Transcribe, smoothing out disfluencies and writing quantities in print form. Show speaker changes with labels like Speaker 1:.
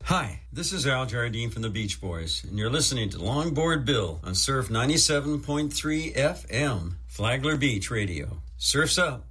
Speaker 1: Hi, this is Al Jardine from the Beach Boys, and you're listening to Longboard Bill on Surf 97.3 FM, Flagler Beach Radio. Surf's up.